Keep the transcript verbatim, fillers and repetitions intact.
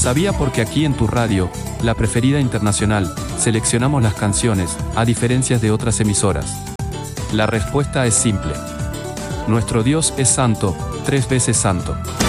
¿Sabía por qué aquí en tu radio, la preferida internacional, seleccionamos las canciones, a diferencia de otras emisoras? La respuesta es simple. Nuestro Dios es santo, tres veces santo.